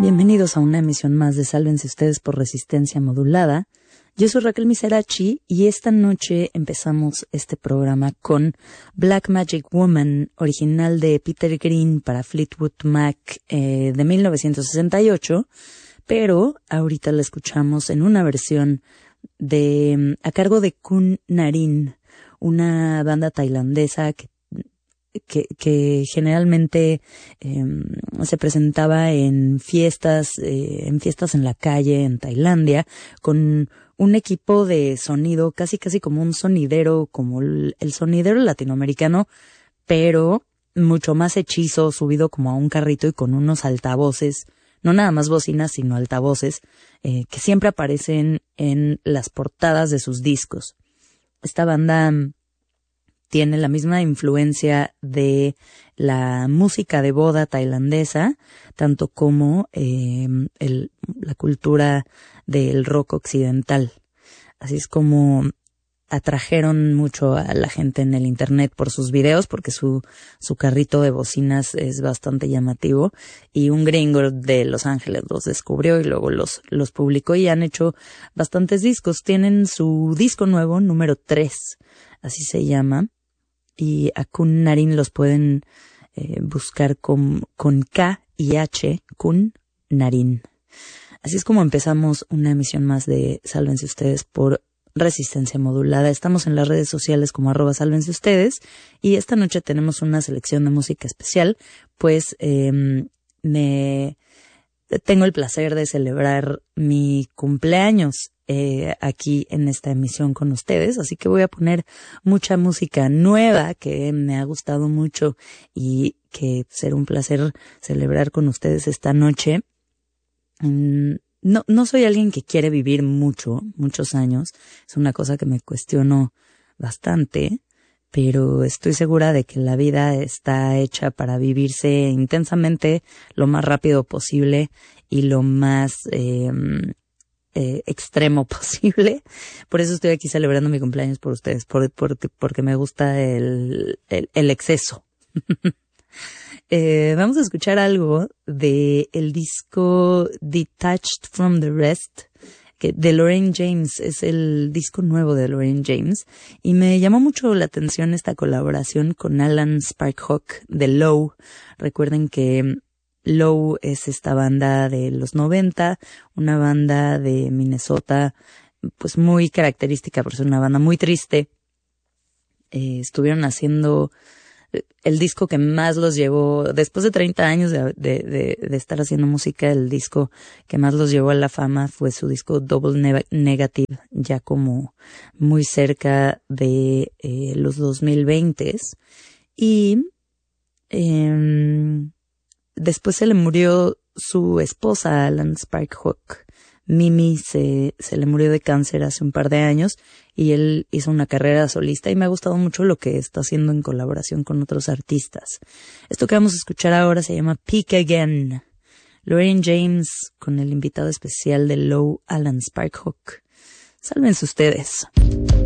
Bienvenidos a una emisión más de Sálvense Ustedes por Resistencia Modulada. Yo soy Raquel Miserachi y esta noche empezamos este programa con Black Magic Woman, original de Peter Green para Fleetwood Mac de 1968, pero ahorita la escuchamos en una versión a cargo de Kun Narin, una banda tailandesa que generalmente se presentaba en fiestas en la calle en Tailandia con un equipo de sonido casi como un sonidero, como el sonidero latinoamericano, pero mucho más hechizo, subido como a un carrito y con unos altavoces, no nada más bocinas sino altavoces, que siempre aparecen en las portadas de sus discos. Esta banda tiene la misma influencia de la música de boda tailandesa, tanto como la cultura del rock occidental. Así es como atrajeron mucho a la gente en el internet por sus videos, porque su carrito de bocinas es bastante llamativo, y un gringo de Los Ángeles los descubrió y luego los publicó y han hecho bastantes discos. Tienen su disco nuevo, número 3, así se llama. Y a Kun Narin los pueden buscar con K y H, Kun Narin. Así es como empezamos una emisión más de Sálvense Ustedes por Resistencia Modulada. Estamos en las redes sociales como @Sálvense Ustedes y esta noche tenemos una selección de música especial, pues tengo el placer de celebrar mi cumpleaños aquí en esta emisión con ustedes, así que voy a poner mucha música nueva que me ha gustado mucho y que será un placer celebrar con ustedes esta noche. No soy alguien que quiere vivir muchos años, es una cosa que me cuestiono bastante, pero estoy segura de que la vida está hecha para vivirse intensamente lo más rápido posible y lo más extremo posible. Por eso estoy aquí celebrando mi cumpleaños por ustedes, porque me gusta el exceso. Vamos a escuchar algo de el disco Detached from the Rest, que de Lorraine James. Es el disco nuevo de Lorraine James y me llamó mucho la atención esta colaboración con Alan Sparkhawk de Low. Recuerden que Low es esta banda de los 90, una banda de Minnesota, pues muy característica por ser una banda muy triste. Estuvieron haciendo el disco que más los llevó, después de 30 años de estar haciendo música, el disco que más los llevó a la fama fue su disco Double Negative, ya como muy cerca de los 2020s. Y después se le murió su esposa, Alan Sparkhawk. Mimi se le murió de cáncer hace un par de años y él hizo una carrera solista y me ha gustado mucho lo que está haciendo en colaboración con otros artistas. Esto que vamos a escuchar ahora se llama Peak Again. Lorraine James con el invitado especial de Low, Alan Sparkhawk. Sálvense ustedes.